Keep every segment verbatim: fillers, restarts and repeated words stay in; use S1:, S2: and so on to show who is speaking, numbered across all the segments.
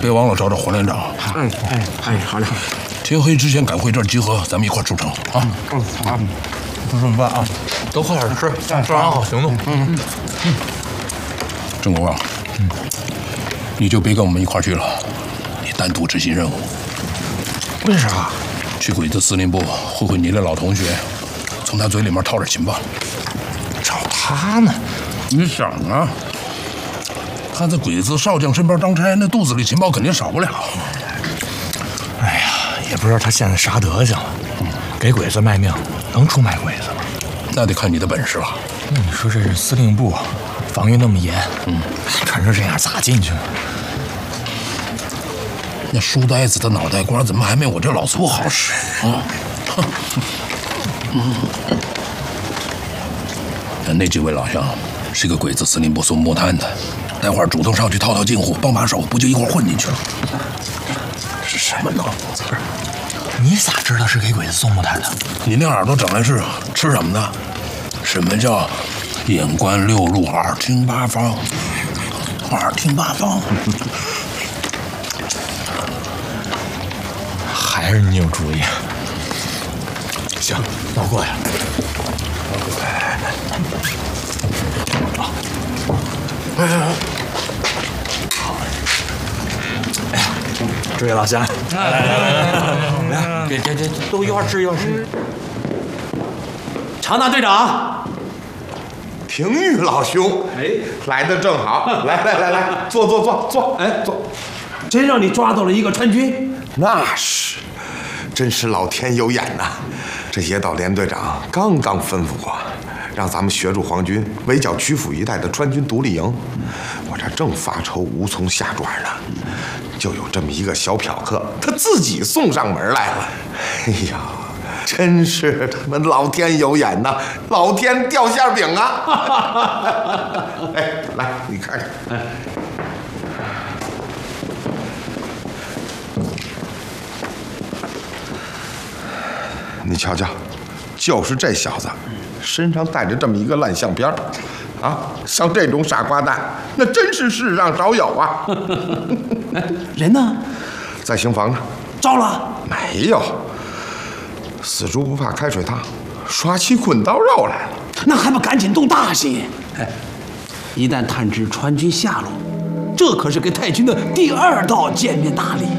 S1: 别忘了找找黄连长。
S2: 哎哎哎，好嘞。
S1: 天黑之前赶回这儿集合，咱们一块儿出城啊！
S2: 嗯好，吃顿饭啊，
S3: 都快点吃，吃完好行动。
S2: 嗯
S1: 嗯。郑国旺，嗯，你就别跟我们一块儿去了，你单独执行任务。
S2: 为啥？
S1: 去鬼子司令部会会你的老同学，从他嘴里面套点情报。
S2: 找他呢？
S1: 你想啊，他在鬼子少将身边当差，那肚子里情报肯定少不了。
S2: 哎呀，也不知道他现在啥德行了。嗯，给鬼子卖命，能出卖鬼子吗？
S1: 那得看你的本事了。
S2: 那你说这是司令部，防御那么严，嗯，穿成这样咋进去呢？
S1: 那书呆子的脑袋瓜怎么还没我这老粗好使啊？嗯，那几位老乡是个鬼子司令部送木炭的，待会儿主动上去套套近乎，帮把手，不就一块混进去了？是什么脑子？
S2: 你咋知道是给鬼子送木炭的？
S1: 你那耳朵长来是吃什么的？什么叫眼观六路，耳听八方？耳听八方。
S2: 还是你有主意。行，那我过来。哎哎哎！好。哎呀，这位老乡，来来来来来来，给给给，都一块吃一块吃。
S4: 常大队长，
S5: 廷玉老兄，哎，来的正好，来来来来，坐坐坐坐，哎坐。
S4: 真让你抓到了一个川军。
S5: 那是，真是老天有眼呐！这野岛连队长刚刚吩咐过，让咱们协助皇军围剿曲阜一带的川军独立营。我这正发愁无从下爪呢，就有这么一个小嫖客，他自己送上门来了。哎呀，真是他们老天有眼呐，老天掉馅饼啊！哎，来，你看看。哎你瞧瞧，就是这小子，身上带着这么一个烂相片啊！像这种傻瓜蛋，那真是世上少有啊！
S4: 人呢？
S5: 在刑房呢。
S4: 招了？
S5: 没有。死猪不怕开水烫，耍起滚刀肉来了。
S4: 那还不赶紧动大心！哎，一旦探知川军下落，这可是给太君的第二道见面大礼。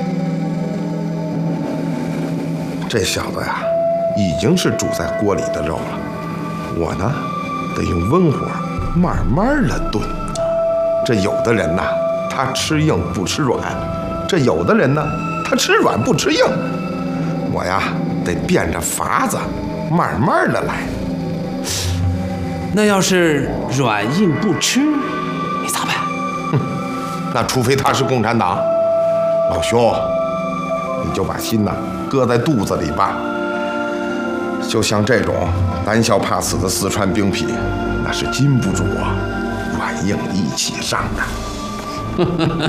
S5: 这小子呀，已经是煮在锅里的肉了。我呢，得用温火慢慢的炖。这有的人呐，他吃硬不吃软；这有的人呢，他吃软不吃硬。我呀，得变着法子，慢慢的来。
S4: 那要是软硬不吃，你咋办？
S5: 哼，那除非他是共产党。老兄，你就把心呐搁在肚子里吧。就像这种胆小怕死的四川兵痞，那是禁不住我软硬一起上的。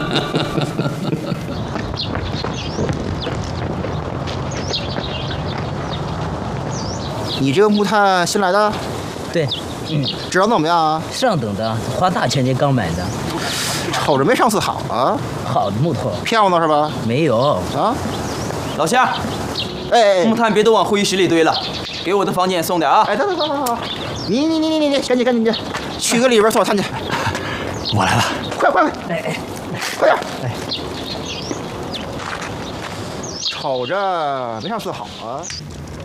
S6: 你这个木炭新来的？
S7: 对，
S6: 嗯，质量怎么样啊？
S7: 上等的，花大钱钱刚买的。
S6: 瞅着没上次好啊。
S7: 好的木头。
S6: 骗我呢是吧？
S7: 没有
S6: 啊。
S8: 老乡，
S6: 哎，
S8: 木炭别都往会议室里堆了，给我的房间送点啊！
S6: 哎，等等等等等，你你你你你你，赶紧赶紧去，去个里边送炭去。
S2: 我来了，
S6: 快快快！
S7: 哎哎，
S6: 快点！哎，瞅着没上次好啊。